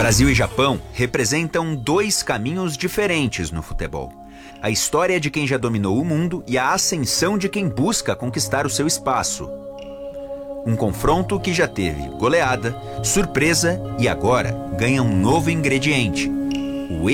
Brasil e Japão representam dois caminhos diferentes no futebol. A história de quem já dominou o mundo e a ascensão de quem busca conquistar o seu espaço. Um confronto que já teve goleada, surpresa e agora ganha um novo ingrediente: